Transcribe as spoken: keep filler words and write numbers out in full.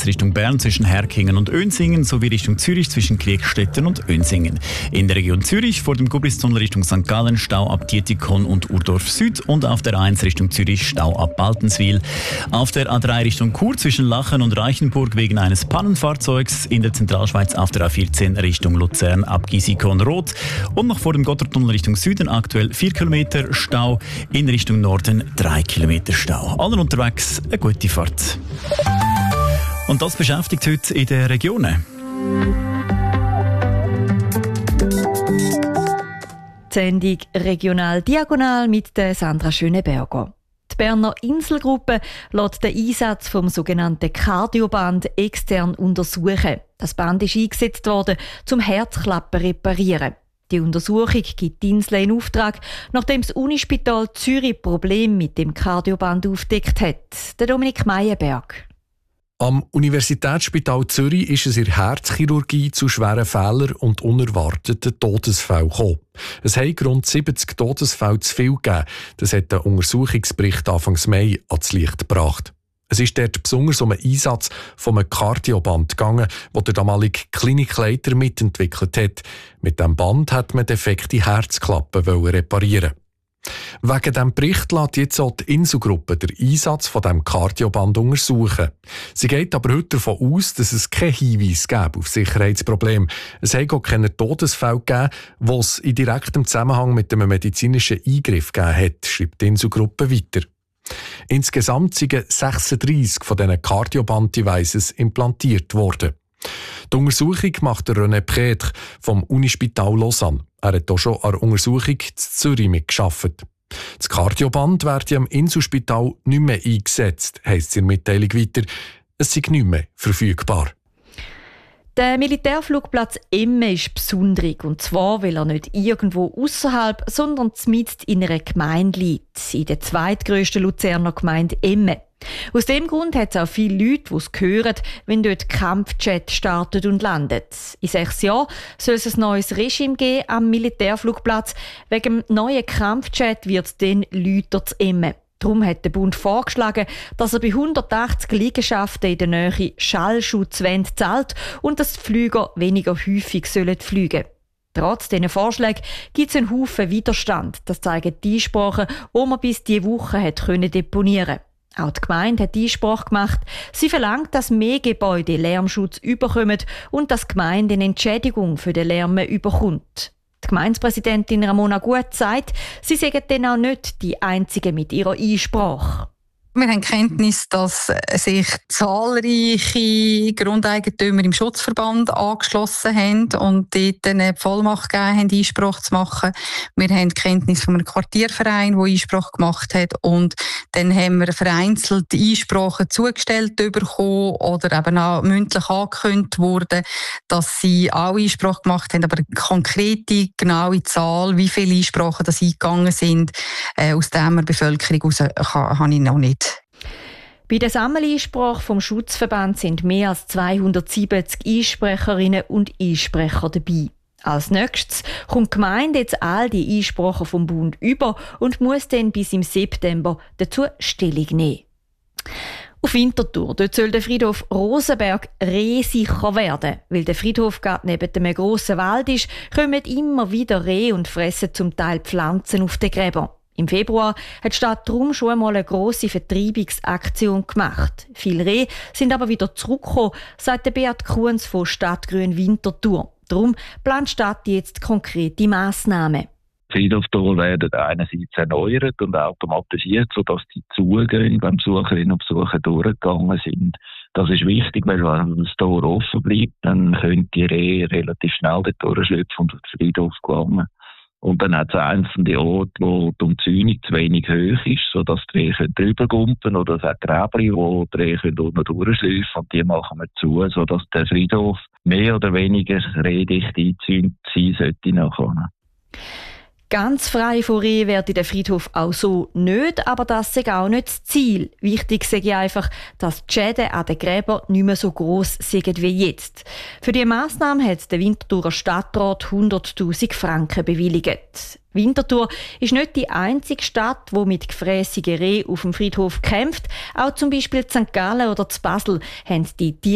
Richtung Bern zwischen Herkingen und Önsingen sowie Richtung Zürich zwischen Kriegstetten und Önsingen. In der Region Zürich vor dem Gubristunnel Richtung Sankt Gallen Stau ab Dietikon und Urdorf Süd und auf der eins Richtung Zürich Stau ab Baltenswil. Auf der A drei Richtung Chur zwischen Lachen und Reichenburg wegen eines Pannenfahrzeugs. In der Zentralschweiz auf der A vierzehn Richtung Luzern ab Gisikon-Rot. Und noch vor dem Gotthardtunnel Richtung Süden aktuell vier Kilometer Stau. In Richtung Norden drei Kilometer Stau. Allen unterwegs eine gute Fahrt. Und das beschäftigt heute in den Regionen. Die Sendung «Regional Diagonal» mit der Sandra Schöneberger. Die Berner Inselgruppe lässt den Einsatz vom sogenannten Cardioband extern untersuchen. Das Band ist eingesetzt worden, zum Herzklappen reparieren. Die Untersuchung gibt die Insel in Auftrag, nachdem das Unispital Zürich Probleme mit dem Cardioband aufgedeckt hat. Der Dominik Meyerberg. Am Universitätsspital Zürich ist es in der Herzchirurgie zu schweren Fehlern und unerwarteten Todesfällen gekommen. Es haben rund siebzig Todesfälle zu viel gegeben. Das hat der Untersuchungsbericht Anfang Mai ans Licht gebracht. Es ist dort besonders um einen Einsatz von einem Cardioband gegangen, den der damalige Klinikleiter mitentwickelt hat. Mit diesem Band hat man defekte Herzklappen reparieren. Wegen diesem Bericht lässt jetzt auch die Inselgruppe den Einsatz von diesem Cardioband untersuchen. Sie geht aber heute davon aus, dass es keinen Hinweis gäbe auf Sicherheitsprobleme. Es hat auch keine Todesfälle gegeben, die es in direktem Zusammenhang mit einem medizinischen Eingriff gegeben hat, schreibt die Inselgruppe weiter. Insgesamt sind sechsunddreissig von diesen Cardioband-Devices implantiert worden. Die Untersuchung macht René Prétre vom Unispital Lausanne. Er hat auch schon an der Untersuchung in Zürich mitgearbeitet. Das Cardioband wird am Inselspital nicht mehr eingesetzt, heisst es in der Mitteilung weiter. Es sei nicht mehr verfügbar. Der Militärflugplatz Emme ist besonderig, und zwar, weil er nicht irgendwo ausserhalb, sondern mitten in einer Gemeinde liegt, in der zweitgrössten Luzerner Gemeinde Emme. Aus dem Grund hat es auch viele Leute, die es hören, wenn dort Kampfjet startet und landet. In sechs Jahren soll es ein neues Regime geben am Militärflugplatz. Wegen dem neuen Kampfjet wird es dann lauter zu Emme. Darum hat der Bund vorgeschlagen, dass er bei hundertachtzig Liegenschaften in der Nähe Schallschutzwände zahlt und dass die Flüger weniger häufig fliegen sollen. Trotz diesen Vorschlägen gibt es einen Haufen Widerstand. Das zeigen die Einsprachen, die man bis diese Woche hat können deponieren. Auch die Gemeinde hat Einsprache gemacht. Sie verlangt, dass mehr Gebäude Lärmschutz überkommen und dass die Gemeinde eine Entschädigung für den Lärm überkommt. Die Gemeindepräsidentin Ramona Gut sagt, sie seien dann auch nicht die Einzigen mit ihrer Einsprache. Wir haben Kenntnis, dass sich zahlreiche Grundeigentümer im Schutzverband angeschlossen haben und dort eine Vollmacht gegeben haben, Einsprache zu machen. Wir haben Kenntnis von einem Quartierverein, der Einsprache gemacht hat, und dann haben wir vereinzelt Einsprachen zugestellt bekommen oder eben auch mündlich angekündigt worden, dass sie auch Einsprache gemacht haben, aber eine konkrete, genaue Zahl, wie viele Einsprachen das eingegangen sind, äh, aus der Bevölkerung heraus, habe ich noch nicht. Bei der Sammeleinsprache vom Schutzverband sind mehr als zweihundertsiebzig Einsprecherinnen und Einsprecher dabei. Als nächstes kommt die Gemeinde jetzt all die Einsprachen vom Bund über und muss dann bis im September dazu Stellung nehmen. Auf Winterthur, dort soll der Friedhof Rosenberg rehsicher werden. Weil der Friedhof gerade neben einem grossen Wald ist, kommen immer wieder Rehe und fressen zum Teil Pflanzen auf den Gräbern. Im Februar hat die Stadt darum schon einmal eine grosse Vertreibungsaktion gemacht. Viele Rehe sind aber wieder zurückgekommen, sagt Beat Kuhns von Stadtgrün Winterthur. Darum plant die Stadt jetzt konkrete Massnahmen. Friedhofstore werden einerseits erneuert und automatisiert, sodass die Zugänge beim Besucherinnen und Besucher durchgegangen sind. Das ist wichtig, weil wenn das Tor offen bleibt, dann können die Rehe relativ schnell dort durchschlüpfen und auf den Friedhof gelangen. Und dann hat es einzelne Orte, wo die Umzäunung zu wenig hoch ist, sodass die Rehe drüber gumpen, oder es hat Gräber, wo die Rehe unten durchschleifen, und die machen wir zu, sodass der Friedhof mehr oder weniger rehdicht eingezäunt sein sollte nachher. Ganz frei von Rehen werde der Friedhof auch so nicht, aber das sei auch nicht das Ziel. Wichtig sei einfach, dass die Schäden an den Gräbern nicht mehr so gross sind wie jetzt. Für diese Massnahme hat der Winterthurer Stadtrat hunderttausend Franken bewilligt. Winterthur ist nicht die einzige Stadt, die mit gefrässigen Rehen auf dem Friedhof kämpft. Auch zum Beispiel Sankt Gallen oder Basel haben die